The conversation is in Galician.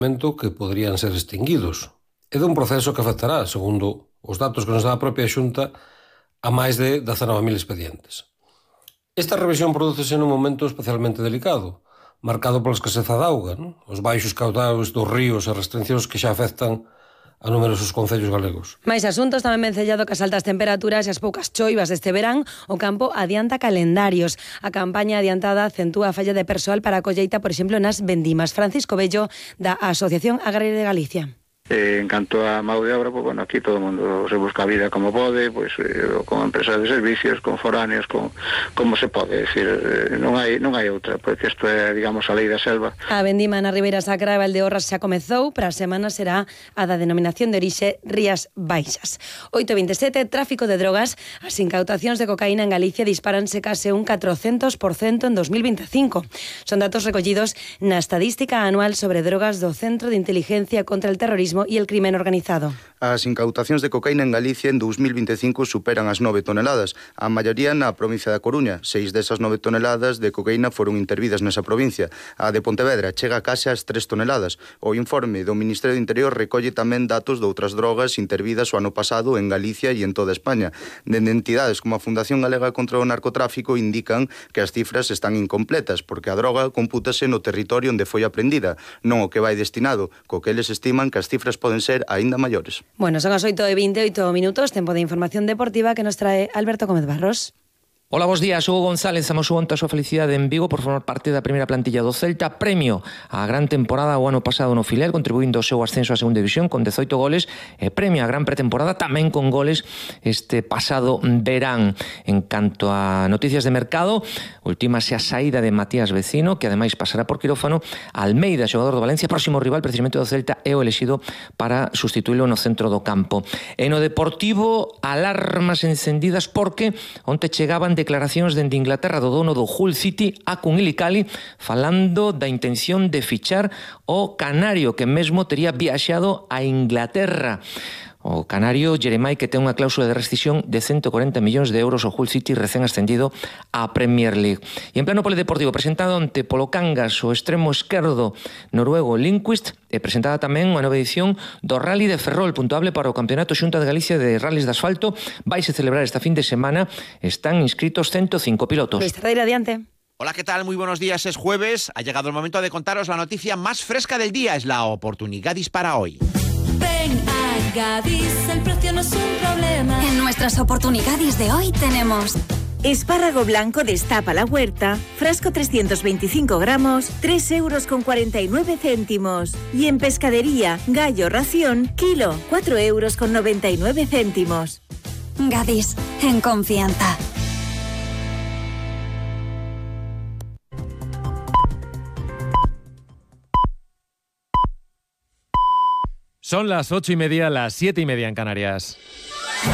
que poderían ser extinguidos. É dun proceso que afectará, segundo os datos que nos dá a propia Xunta, a máis de 19.000 expedientes. Esta revisión prodúcese nun momento especialmente delicado, marcado pola escaseza de auga, os baixos caudais dos ríos e restriccións que xa afectan a numerosos concellos galegos. Máis asuntos, tamén vencellado cas altas temperaturas e as poucas choivas deste verán, o campo adianta calendarios. A campaña adiantada acentúa a falla de persoal para a colleita, por exemplo, nas vendimas. Francisco Bello, da Asociación Agraria de Galicia. En canto a mão de obra, pues, bueno, aquí todo o mundo se busca a vida como pode, pues, con empresas de servicios, con foráneos, como se pode, decir, non hai outra, porque isto é, digamos, a lei da selva. A vendima na Ribeira Sacra e Valdeorras xa comezou, para a semana será a da denominación de orixe Rías Baixas. 8.27, tráfico de drogas. As incautacións de cocaína en Galicia disparanse case un 400% en 2025. Son datos recollidos na estadística anual sobre drogas do Centro de Inteligencia contra el Terrorismo e el crimen organizado. As incautacións de cocaína en Galicia en 2025 superan as 9 toneladas, a maioría na provincia da Coruña. 6 desas 9 toneladas de cocaína foron intervidas nesa provincia. A de Pontevedra chega case ás 3 toneladas. O informe do Ministerio do Interior recolle tamén datos de outras drogas intervidas o ano pasado en Galicia e en toda España. Dende entidades como a Fundación Galega contra o Narcotráfico indican que as cifras están incompletas, porque a droga compútase no territorio onde foi aprendida, non o que vai destinado, co que eles estiman que as cifras poden ser aínda maiores. Bueno, son as 8:28 minutos, tempo de información deportiva que nos trae Alberto Gómez Barros. Hola, bos días. Hugo González amosou onte a súa felicidade en Vigo por formar parte da primeira plantilla do Celta. Premio á gran temporada o ano pasado no filial, contribuindo ao seu ascenso á segunda división con 18 goles, e premio á gran pretemporada tamén con goles este pasado verán. En canto a noticias de mercado, ultimase a saída de Matías Vecino, que ademais pasará por quirófano. Almeida, xogador do Valencia, próximo rival precisamente do Celta, é o elexido para sustituílo no centro do campo. E no Deportivo, alarmas encendidas porque onte chegaban declaracións dende Inglaterra do dono do Hull City, Akun Ilicali, falando da intención de fichar o canario, que mesmo tería viaxado a Inglaterra. O canario Jeremai, que ten unha cláusula de rescisión de 140 millóns de euros, o Hull City recén ascendido á Premier League. E en plano polideportivo, presentado ante polo Cangas o extremo esquerdo noruego Lindqvist, e presentada tamén unha nova edición do Rally de Ferrol, puntuable para o Campeonato Xunta de Galicia de Rallys de Asfalto. Vaise celebrar esta fin de semana. Están inscritos 105 pilotos. Luis Terreira, adiante. Hola, ¿qué tal? Muy buenos días, es jueves. Ha llegado el momento de contaros la noticia más fresca del día. Es la oportunidad para hoy. Ven a Gadis, el precio no es un problema. En nuestras oportunidades de hoy tenemos espárrago blanco destapa la huerta, frasco 325 gramos, 3,49 €. Y en pescadería, gallo ración, kilo, 4,99 €. Gadis, en confianza. Son las 8:30, las 7:30 en Canarias.